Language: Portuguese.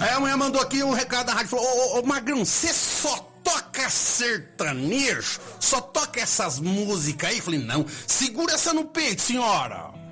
Aí a mulher mandou aqui um recado na rádio, falou, ô Magrão, você só toca sertanejo? Só toca essas músicas aí? Falei, não, segura essa no peito, senhora.